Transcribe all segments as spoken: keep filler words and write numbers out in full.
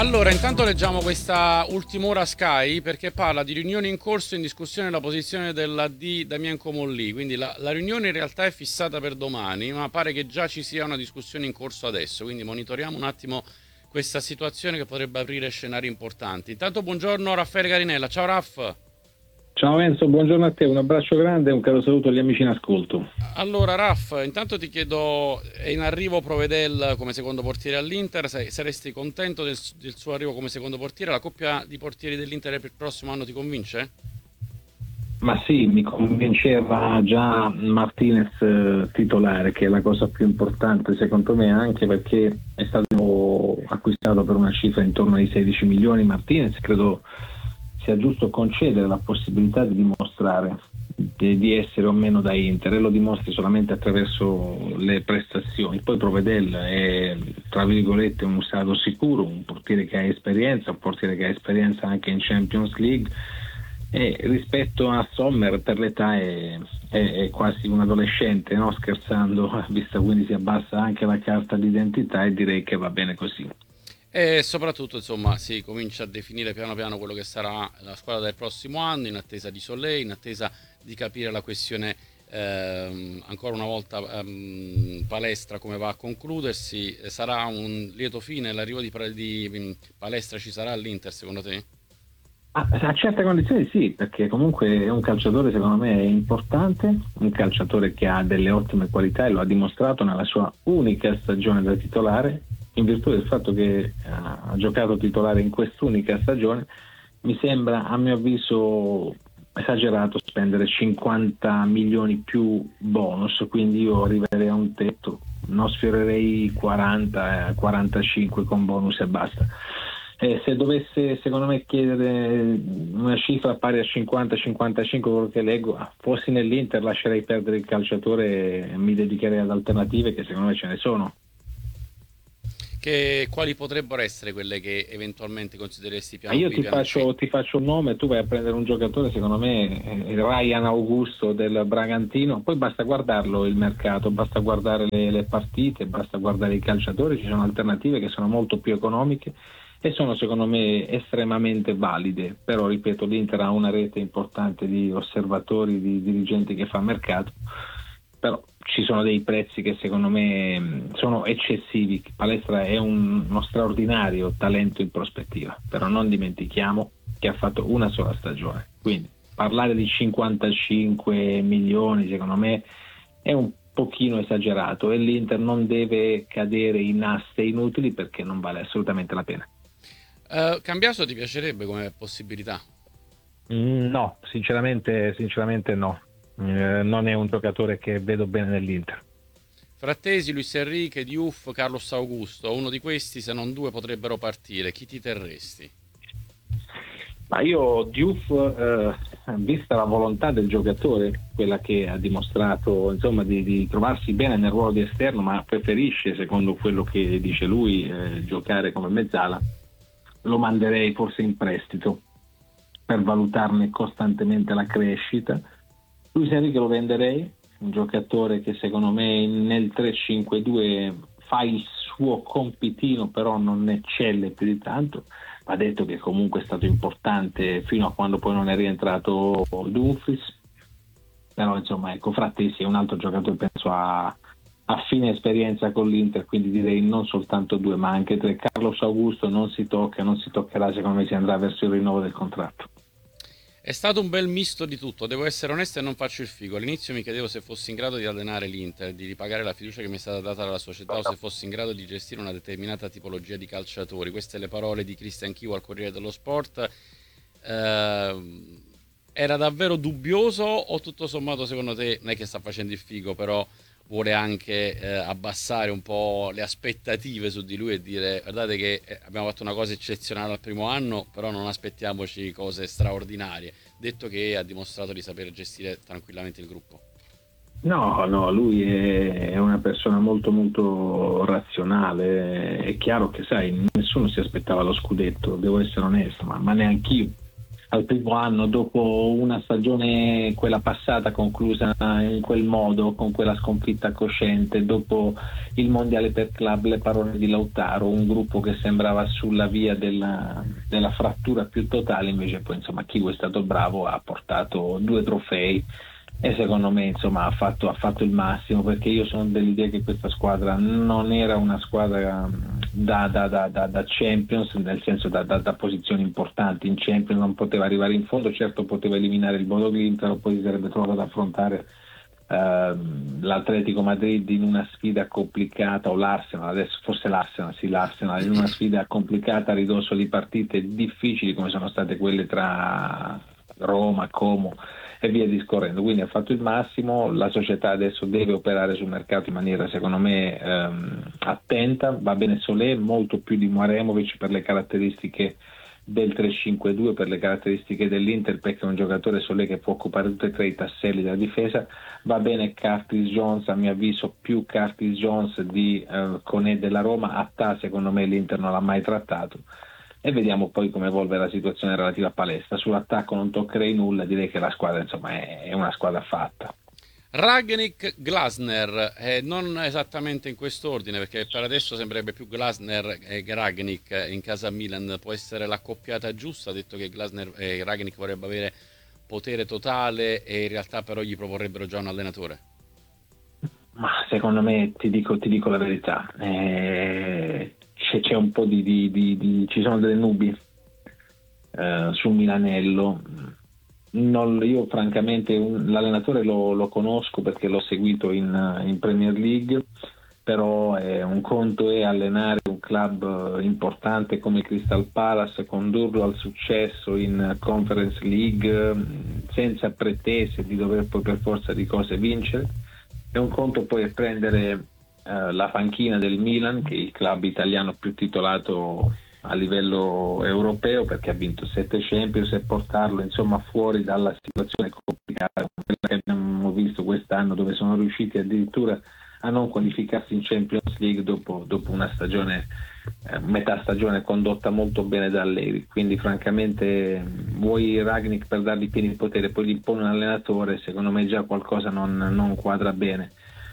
Allora, intanto leggiamo questa ultima ora Sky perché parla di riunioni in corso in discussione la posizione della D Damien Comolli, quindi la, la riunione in realtà è fissata per domani, ma pare che già ci sia una discussione in corso adesso, quindi monitoriamo un attimo questa situazione che potrebbe aprire scenari importanti. Intanto buongiorno Raffaele Carinella, ciao Raff. Ciao Enzo, buongiorno a te, un abbraccio grande e un caro saluto agli amici in ascolto. Allora Raff, intanto ti chiedo, è in arrivo Provedel come secondo portiere all'Inter, se- saresti contento del, del suo arrivo come secondo portiere? La coppia di portieri dell'Inter per il prossimo anno ti convince? Ma sì, mi convinceva già Martinez eh, titolare, che è la cosa più importante secondo me, anche perché è stato acquistato per una cifra intorno ai sedici milioni. Martinez credo sia giusto concedere la possibilità di dimostrare di, di essere o meno da Inter, e lo dimostri solamente attraverso le prestazioni. Poi Provedel è tra virgolette un usato sicuro, un portiere che ha esperienza, un portiere che ha esperienza anche in Champions League, e rispetto a Sommer per l'età è, è, è quasi un adolescente, no? Scherzando, vista quindi si abbassa anche la carta d'identità, e direi che va bene così. E soprattutto, insomma, si comincia a definire piano piano quello che sarà la squadra del prossimo anno, in attesa di Solley, in attesa di capire la questione ehm, ancora una volta ehm, Palestra come va a concludersi. Sarà un lieto fine l'arrivo di, di Palestra, ci sarà all'Inter secondo te? Ah, a certe condizioni sì, perché comunque è un calciatore secondo me importante, un calciatore che ha delle ottime qualità e lo ha dimostrato nella sua unica stagione da titolare, in virtù del fatto che ha giocato titolare in quest'unica stagione. Mi sembra, a mio avviso, esagerato spendere cinquanta milioni più bonus, quindi io arriverei a un tetto, non sfiorerei quaranta, quarantacinque con bonus e basta. Eh, se dovesse secondo me chiedere una cifra pari a cinquanta cinquantacinque, quello che leggo, fossi nell'Inter lascerei perdere il calciatore e mi dedicherei ad alternative che secondo me ce ne sono. Che, quali potrebbero essere quelle che eventualmente considereresti Ma piano io B, ti piano C? faccio, ti faccio un nome, tu vai a prendere un giocatore, secondo me eh, Ryan Augusto del Bragantino, poi basta guardarlo il mercato, basta guardare le, le partite, basta guardare i calciatori, ci sono alternative che sono molto più economiche e sono secondo me estremamente valide. Però ripeto, l'Inter ha una rete importante di osservatori, di dirigenti che fa mercato, però ci sono dei prezzi che secondo me mh, sono eccessivi. Palestra è un, uno straordinario talento in prospettiva, però non dimentichiamo che ha fatto una sola stagione, quindi parlare di cinquantacinque milioni secondo me è un pochino esagerato, e l'Inter non deve cadere in aste inutili perché non vale assolutamente la pena. Uh, Cambiaso ti piacerebbe come possibilità? Mm, no, sinceramente, sinceramente no. Eh, non è un giocatore che vedo bene nell'Inter. Frattesi, Luis Enrique, Diouf, Carlos Augusto, uno di questi se non due potrebbero partire, chi ti terresti? Ma io Diouf, eh, vista la volontà del giocatore, quella che ha dimostrato insomma di, di trovarsi bene nel ruolo di esterno, ma preferisce, secondo quello che dice lui, eh, giocare come mezzala, lo manderei forse in prestito per valutarne costantemente la crescita. Luis Enrique lo venderei, un giocatore che secondo me nel tre cinque due fa il suo compitino, però non eccelle più di tanto. Va detto che comunque è stato importante fino a quando poi non è rientrato Dumfries, però insomma ecco, Frattesi è un altro giocatore, penso a, a fine esperienza con l'Inter, quindi direi non soltanto due ma anche tre. Carlos Augusto non si tocca, non si toccherà, secondo me si andrà verso il rinnovo del contratto. È stato un bel misto di tutto, devo essere onesto e non faccio il figo. All'inizio mi chiedevo se fossi in grado di allenare l'Inter, di ripagare la fiducia che mi è stata data dalla società, o se fossi in grado di gestire una determinata tipologia di calciatori. Queste le parole di Christian Chiu al Corriere dello Sport. Eh, era davvero dubbioso o tutto sommato secondo te non è che sta facendo il figo, però vuole anche eh, abbassare un po' le aspettative su di lui e dire guardate che eh, abbiamo fatto una cosa eccezionale al primo anno, però non aspettiamoci cose straordinarie, detto che ha dimostrato di saper gestire tranquillamente il gruppo. No, no, lui è, è una persona molto molto razionale. È chiaro che sai, nessuno si aspettava lo scudetto, devo essere onesto, ma, ma neanch'io. al primo anno, dopo una stagione, quella passata, conclusa in quel modo, con quella sconfitta cosciente, dopo il mondiale per club, le parole di Lautaro, un gruppo che sembrava sulla via della, della frattura più totale, invece poi insomma Kiwi è stato bravo, ha portato due trofei e secondo me insomma ha fatto, ha fatto il massimo, perché io sono dell'idea che questa squadra non era una squadra da, da, da, da, da Champions, nel senso da, da, da posizioni importanti in Champions, non poteva arrivare in fondo, certo poteva eliminare il Bodo Glimt, però poi si sarebbe trovato ad affrontare Uh, l'Atletico Madrid in una sfida complicata, o l'Arsenal, adesso forse l'Arsenal, sì l'Arsenal in una sfida complicata a ridosso di partite difficili come sono state quelle tra Roma, Como e via discorrendo, quindi ha fatto il massimo. La società adesso deve operare sul mercato in maniera secondo me um, attenta, va bene Solé, molto più di Muaremovic per le caratteristiche del tre cinque due, per le caratteristiche dell'Inter, perché è un giocatore Solé che può occupare tutti e tre i tasselli della difesa. Va bene Curtis Jones, a mio avviso più Curtis Jones di eh, Conè della Roma. Attà secondo me l'Inter non l'ha mai trattato, e vediamo poi come evolve la situazione relativa a Palestra. Sull'attacco non toccherei nulla, direi che la squadra insomma è, è una squadra fatta. Rangnick, Glasner, eh, non esattamente in quest'ordine, perché per adesso sembrerebbe più Glasner e Rangnick in casa Milan. Può essere l'accoppiata giusta, detto che Glasner e Rangnick vorrebbe avere potere totale e in realtà però gli proporrebbero già un allenatore. Ma secondo me ti dico, ti dico la verità, eh, c'è, c'è un po' di, di, di, di ci sono delle nubi eh, sul Milanello. Non, io francamente un, l'allenatore lo, lo conosco perché l'ho seguito in, in Premier League, però è, un conto è allenare un club importante come Crystal Palace, condurlo al successo in Conference League senza pretese di dover poi per forza di cose vincere, e un conto poi è prendere eh, la panchina del Milan, che è il club italiano più titolato a livello europeo perché ha vinto sette Champions, e portarlo insomma fuori dalla situazione complicata che abbiamo visto quest'anno, dove sono riusciti addirittura a non qualificarsi in Champions League dopo, dopo una stagione eh, metà stagione condotta molto bene da Allegri. Quindi francamente vuoi Rangnick per dargli pieni potere, poi gli impone un allenatore, secondo me già qualcosa non, non quadra bene.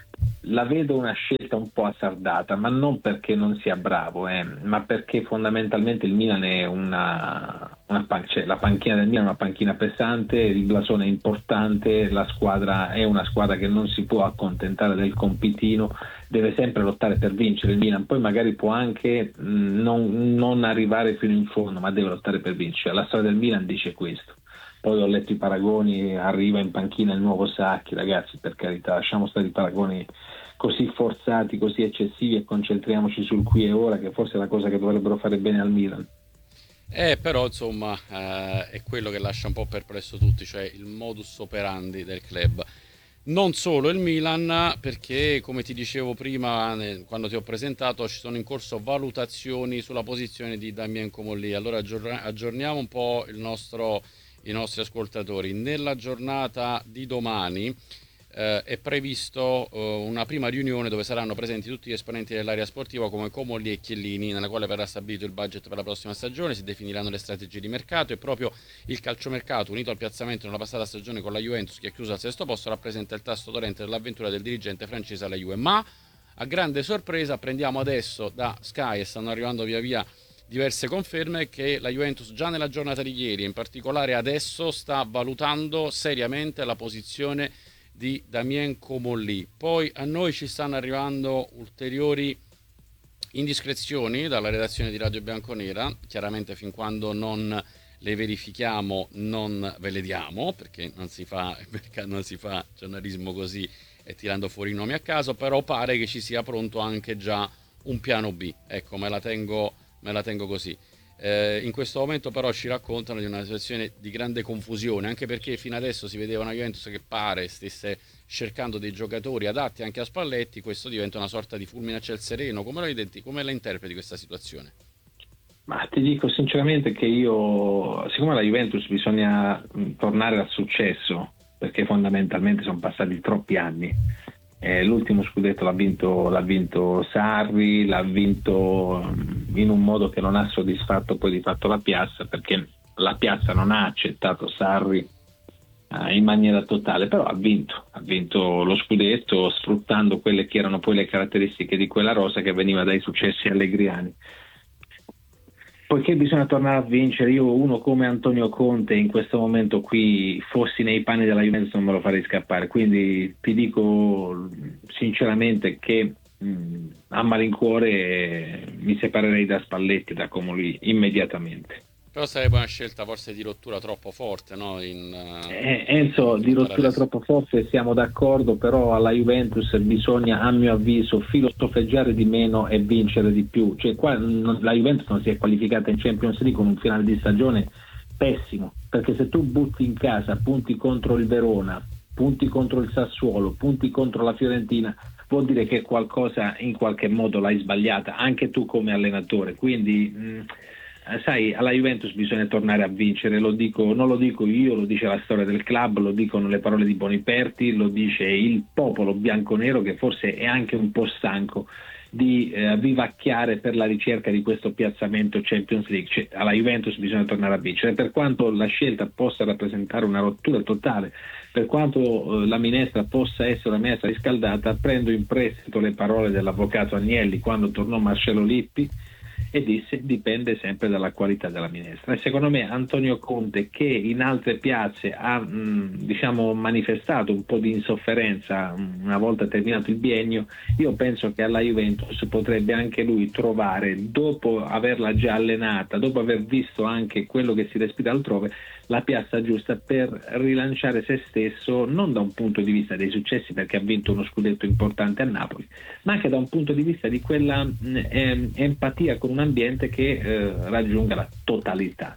La vedo una scelta un po' azzardata, ma non perché non sia bravo, eh, ma perché fondamentalmente il Milan è una, una pan- cioè la panchina del Milan è una panchina pesante, il blasone è importante, la squadra è una squadra che non si può accontentare del compitino, deve sempre lottare per vincere il Milan, poi magari può anche mh, non, non arrivare fino in fondo, ma deve lottare per vincere. La storia del Milan dice questo. Poi ho letto i paragoni, arriva in panchina il nuovo Sacchi, ragazzi, per carità, lasciamo stare i paragoni così forzati, così eccessivi, e concentriamoci sul qui e ora, che forse è la cosa che dovrebbero fare bene al Milan. Eh, però insomma eh, è quello che lascia un po' perplesso tutti, cioè il modus operandi del club. Non solo il Milan, perché come ti dicevo prima quando ti ho presentato, ci sono in corso valutazioni sulla posizione di Damien Comolli. Allora aggiorniamo un po' il nostro i nostri ascoltatori. Nella giornata di domani eh, è previsto eh, una prima riunione dove saranno presenti tutti gli esponenti dell'area sportiva come Comolli e Chiellini, nella quale verrà stabilito il budget per la prossima stagione, si definiranno le strategie di mercato, e proprio il calciomercato, unito al piazzamento nella passata stagione con la Juventus che è chiusa al sesto posto, rappresenta il tasto dolente dell'avventura del dirigente francese alla Juve. Ma a grande sorpresa apprendiamo adesso da Sky, e stanno arrivando via via diverse conferme, che la Juventus già nella giornata di ieri, in particolare adesso, sta valutando seriamente la posizione di Damien Comolli. Poi a noi ci stanno arrivando ulteriori indiscrezioni dalla redazione di Radio Bianconera, chiaramente fin quando non le verifichiamo non ve le diamo, perché non si fa, perché non si fa giornalismo così e tirando fuori i nomi a caso, però pare che ci sia pronto anche già un piano B, ecco, me la tengo me la tengo così. Eh, in questo momento però ci raccontano di una situazione di grande confusione, anche perché fino adesso si vedeva una Juventus che pare stesse cercando dei giocatori adatti anche a Spalletti. Questo diventa una sorta di fulmine a ciel sereno. Come la, identi- come la interpreti questa situazione? Ma ti dico sinceramente che io, siccome la Juventus bisogna tornare al successo, perché fondamentalmente sono passati troppi anni. Eh, l'ultimo scudetto l'ha vinto, l'ha vinto Sarri, l'ha vinto in un modo che non ha soddisfatto poi di fatto la piazza, perché la piazza non ha accettato Sarri eh, in maniera totale, però ha vinto, ha vinto lo scudetto sfruttando quelle che erano poi le caratteristiche di quella rosa che veniva dai successi allegriani. Poiché bisogna tornare a vincere, io uno come Antonio Conte in questo momento qui, fossi nei panni della Juventus non me lo farei scappare, quindi ti dico sinceramente che mh, a malincuore eh, mi separerei da Spalletti, da Comolli immediatamente. Però sarebbe una scelta forse di rottura troppo forte, no? In, Eh, eh, Enzo, di affrontare rottura adesso. troppo forte siamo d'accordo, però alla Juventus bisogna, a mio avviso, filosofeggiare di meno e vincere di più. Cioè, qua non- la Juventus non si è qualificata in Champions League con un finale di stagione pessimo, perché se tu butti in casa punti contro il Verona, punti contro il Sassuolo, punti contro la Fiorentina, vuol dire che qualcosa in qualche modo l'hai sbagliata, anche tu come allenatore. Quindi mh, eh, sai, alla Juventus bisogna tornare a vincere, lo dico, non lo dico io, lo dice la storia del club, lo dicono le parole di Boniperti, lo dice il popolo bianconero, che forse è anche un po' stanco di eh, vivacchiare per la ricerca di questo piazzamento Champions League. Cioè, alla Juventus bisogna tornare a vincere, per quanto la scelta possa rappresentare una rottura totale, per quanto eh, la minestra possa essere una minestra riscaldata. Prendo in prestito le parole dell'avvocato Agnelli quando tornò Marcello Lippi e disse: dipende sempre dalla qualità della minestra. E secondo me Antonio Conte, che in altre piazze ha mh, diciamo manifestato un po' di insofferenza mh, una volta terminato il biennio, io penso che alla Juventus potrebbe anche lui trovare, dopo averla già allenata, dopo aver visto anche quello che si respira altrove, la piazza giusta per rilanciare se stesso, non da un punto di vista dei successi, perché ha vinto uno scudetto importante a Napoli, ma anche da un punto di vista di quella mh, em- empatia con un ambiente che eh, raggiunga la totalità.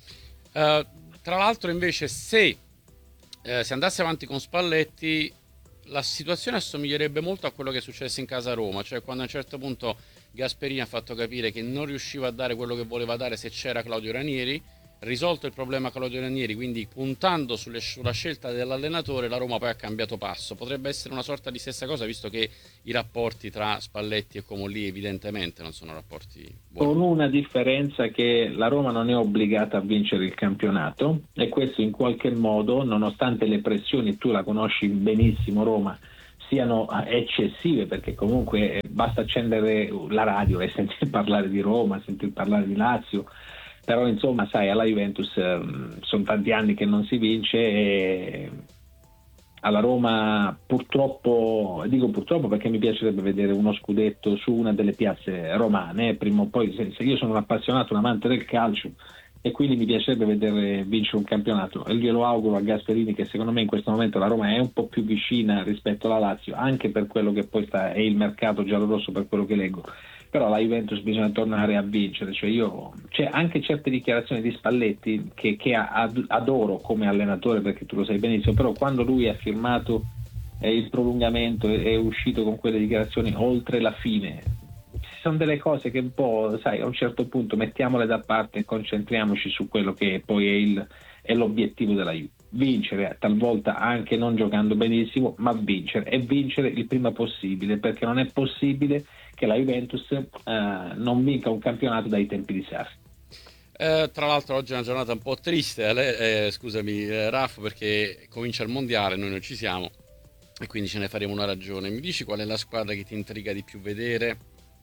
Eh, tra l'altro, invece, se eh, si andasse avanti con Spalletti, la situazione assomiglierebbe molto a quello che è successo in casa a Roma, cioè quando a un certo punto Gasperini ha fatto capire che non riusciva a dare quello che voleva dare se c'era Claudio Ranieri. Risolto il problema Claudio Ranieri, quindi puntando sulle- sulla scelta dell'allenatore, la Roma poi ha cambiato passo. Potrebbe essere una sorta di stessa cosa, visto che i rapporti tra Spalletti e Comolli evidentemente non sono rapporti buoni. Con una differenza, che la Roma non è obbligata a vincere il campionato, e questo in qualche modo, nonostante le pressioni, tu la conosci benissimo Roma, siano eh, eccessive, perché comunque eh, basta accendere la radio e sentire parlare di Roma, sentire parlare di Lazio. Però insomma, sai, alla Juventus eh, sono tanti anni che non si vince, e alla Roma purtroppo, dico purtroppo perché mi piacerebbe vedere uno scudetto su una delle piazze romane, eh, prima o poi. Se, se io sono un appassionato, un amante del calcio, e quindi mi piacerebbe vedere vincere un campionato, e glielo auguro a Gasperini, che secondo me in questo momento la Roma è un po' più vicina rispetto alla Lazio, anche per quello che poi sta, è il mercato giallorosso, per quello che leggo. Però la Juventus bisogna tornare a vincere. Cioè io, c'è anche certe dichiarazioni di Spalletti che, che ad- adoro come allenatore, perché tu lo sai benissimo, però quando lui ha firmato eh, il prolungamento e è uscito con quelle dichiarazioni oltre la fine, ci sono delle cose che un po', sai, a un certo punto mettiamole da parte e concentriamoci su quello che poi è, il, è l'obiettivo della Juve. Vincere, talvolta anche non giocando benissimo, ma vincere, e vincere il prima possibile, perché non è possibile che la Juventus eh, non vinca un campionato dai tempi di Sarri. Eh, tra l'altro oggi è una giornata un po' triste, Ale- eh, scusami eh, Raff, perché comincia il mondiale, noi non ci siamo e quindi ce ne faremo una ragione. Mi dici qual è la squadra che ti intriga di più vedere?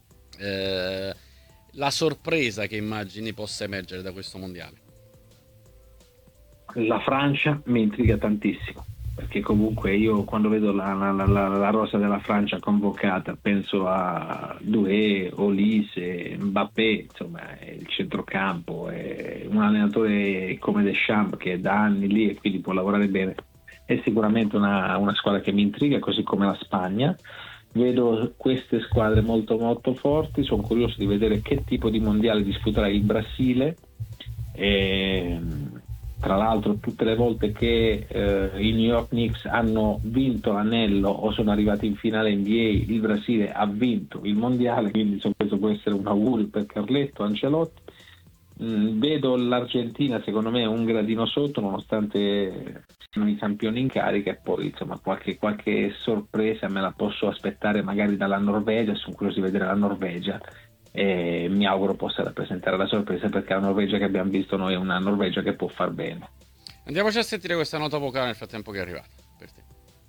Eh, la sorpresa che immagini possa emergere da questo mondiale? La Francia mi intriga tantissimo, perché comunque io quando vedo la, la, la, la rosa della Francia convocata penso a Doué, Olise, Mbappé, insomma è il centrocampo, è un allenatore come Deschamps che è da anni lì e quindi può lavorare bene. È sicuramente una, una squadra che mi intriga, così come la Spagna. Vedo queste squadre molto molto forti, sono curioso di vedere che tipo di mondiale disputerà il Brasile. E, tra l'altro, tutte le volte che eh, i New York Knicks hanno vinto l'anello o sono arrivati in finale N B A, il Brasile ha vinto il mondiale, quindi insomma, questo può essere un augurio per Carletto Ancelotti. Mm, vedo l'Argentina secondo me un gradino sotto, nonostante siano i campioni in carica, e poi insomma qualche, qualche sorpresa me la posso aspettare magari dalla Norvegia. Sono curioso di vedere la Norvegia, e mi auguro possa rappresentare la sorpresa, perché la Norvegia che abbiamo visto noi è una Norvegia che può far bene. Andiamoci a sentire questa nota vocale nel frattempo che è arrivata per te.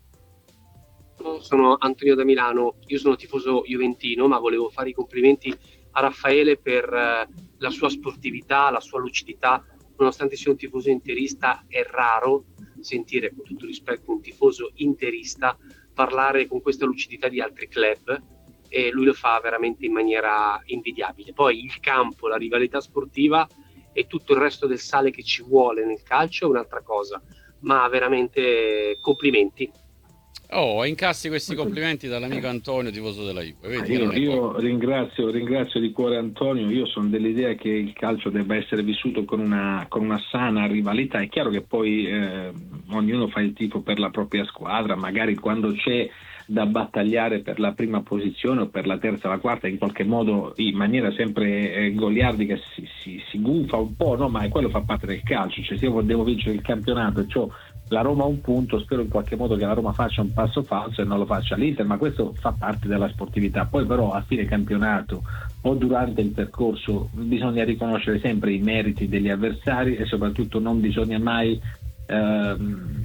Sono Antonio da Milano, io sono tifoso juventino, ma volevo fare i complimenti a Raffaele per eh, la sua sportività, la sua lucidità. Nonostante sia un tifoso interista, è raro sentire, con tutto rispetto, un tifoso interista parlare con questa lucidità di altri club, e lui lo fa veramente in maniera invidiabile. Poi il campo, la rivalità sportiva e tutto il resto del sale che ci vuole nel calcio è un'altra cosa, ma veramente complimenti. Oh, incassi questi complimenti dall'amico Antonio, tifoso della Juve. Vedi, Io, non è io ringrazio, ringrazio di cuore Antonio. Io sono dell'idea che il calcio debba essere vissuto con una, con una sana rivalità. È chiaro che poi eh, ognuno fa il tifo per la propria squadra, magari quando c'è da battagliare per la prima posizione o per la terza o la quarta, in qualche modo in maniera sempre eh, goliardica si, si, si gufa un po', no? Ma quello fa parte del calcio. Cioè, se io devo vincere il campionato e c'ho la Roma a un punto, spero in qualche modo che la Roma faccia un passo falso e non lo faccia l'Inter, ma questo fa parte della sportività. Poi però a fine campionato o durante il percorso bisogna riconoscere sempre i meriti degli avversari e soprattutto non bisogna mai ehm,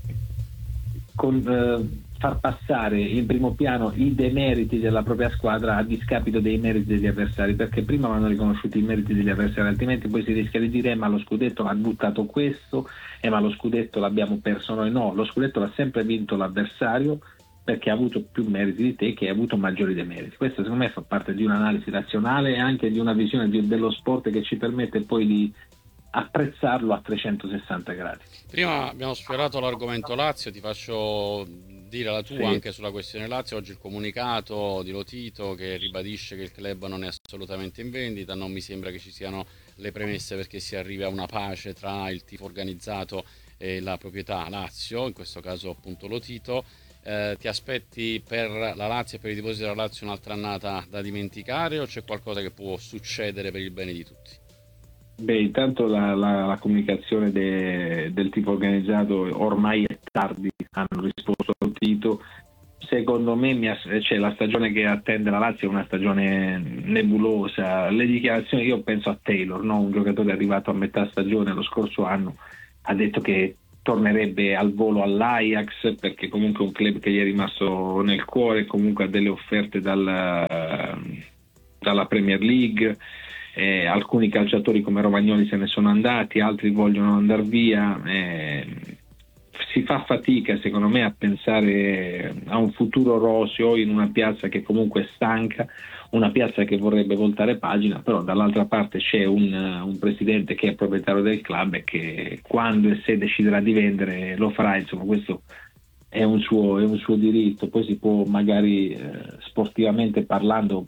con, eh, far passare in primo piano i demeriti della propria squadra a discapito dei meriti degli avversari, perché prima vanno riconosciuti i meriti degli avversari, altrimenti poi si rischia di dire eh, ma lo scudetto ha buttato questo, eh, ma lo scudetto l'abbiamo perso noi. No, lo scudetto l'ha sempre vinto l'avversario, perché ha avuto più meriti di te, che ha avuto maggiori demeriti. Questo secondo me fa parte di un'analisi razionale e anche di una visione di, dello sport che ci permette poi di apprezzarlo a trecentosessanta gradi. Prima abbiamo sfiorato l'argomento Lazio, ti faccio dire la tua Sì. anche sulla questione Lazio. Oggi il comunicato di Lotito che ribadisce che il club non è assolutamente in vendita, non mi sembra che ci siano le premesse perché si arrivi a una pace tra il tifo organizzato e la proprietà Lazio, in questo caso appunto Lotito. Eh, ti aspetti per la Lazio e per i tifosi della Lazio un'altra annata da dimenticare, o c'è qualcosa che può succedere per il bene di tutti? Beh, intanto la, la, la comunicazione de, del tipo organizzato ormai è tardi, hanno risposto al Tito. Secondo me mi ass- cioè, la stagione che attende la Lazio è una stagione nebulosa. Le dichiarazioni, io penso a Taylor, no? Un giocatore arrivato a metà stagione lo scorso anno, ha detto che tornerebbe al volo all'Ajax, perché comunque è un club che gli è rimasto nel cuore, comunque ha delle offerte dal, dalla Premier League. Eh, alcuni calciatori come Romagnoli se ne sono andati, altri vogliono andare via. Eh, si fa fatica secondo me a pensare a un futuro roseo in una piazza che comunque è stanca, una piazza che vorrebbe voltare pagina, però dall'altra parte c'è un, un presidente che è proprietario del club e che quando e se deciderà di vendere lo farà. Insomma, questo è un suo, è un suo diritto. Poi si può magari eh, sportivamente parlando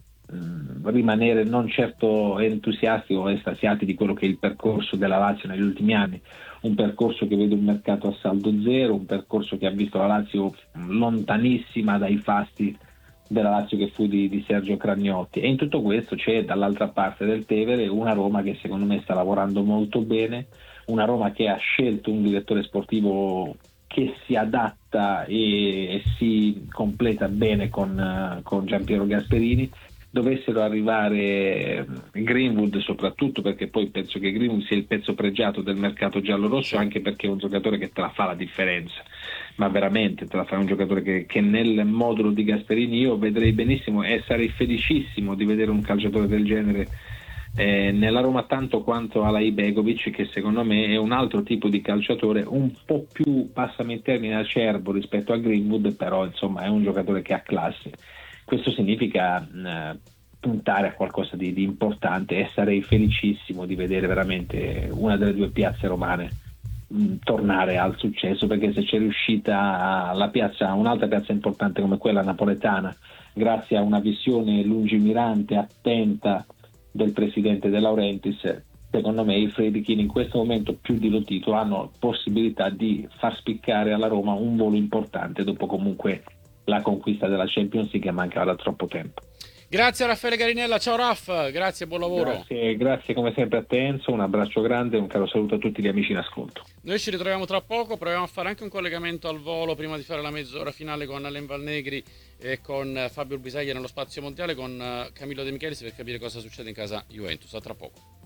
rimanere non certo entusiasti o estasiati di quello che è il percorso della Lazio negli ultimi anni, un percorso che vede un mercato a saldo zero, un percorso che ha visto la Lazio lontanissima dai fasti della Lazio che fu di, di Sergio Cragnotti, e in tutto questo c'è dall'altra parte del Tevere una Roma che secondo me sta lavorando molto bene, una Roma che ha scelto un direttore sportivo che si adatta e, e si completa bene con, con Giampiero Gasperini. Dovessero arrivare Greenwood, soprattutto perché poi penso che Greenwood sia il pezzo pregiato del mercato giallorosso, anche perché è un giocatore che te la fa la differenza, ma veramente te la fa, un giocatore che, che nel modulo di Gasperini io vedrei benissimo e sarei felicissimo di vedere un calciatore del genere eh, nella Roma, tanto quanto Alai Begovic, che secondo me è un altro tipo di calciatore, un po' più, passami il termine, acerbo rispetto a Greenwood, però insomma è un giocatore che ha classe. Questo significa eh, puntare a qualcosa di, di importante, e sarei felicissimo di vedere veramente una delle due piazze romane mh, tornare al successo, perché se c'è riuscita la piazza, un'altra piazza importante come quella napoletana, grazie a una visione lungimirante, attenta del presidente De Laurentiis, secondo me i Friedkin in questo momento più di Lotito hanno possibilità di far spiccare alla Roma un volo importante dopo comunque la conquista della Champions League che mancava da troppo tempo. Grazie a Raffaele Garinella, ciao Raff, grazie, buon lavoro. Grazie, grazie come sempre a te Enzo, un abbraccio grande e un caro saluto a tutti gli amici in ascolto. Noi ci ritroviamo tra poco, proviamo a fare anche un collegamento al volo prima di fare la mezz'ora finale con Alain Valnegri e con Fabio Bisaglia nello spazio mondiale, con Camillo De Michelis, per capire cosa succede in casa Juventus. A tra poco.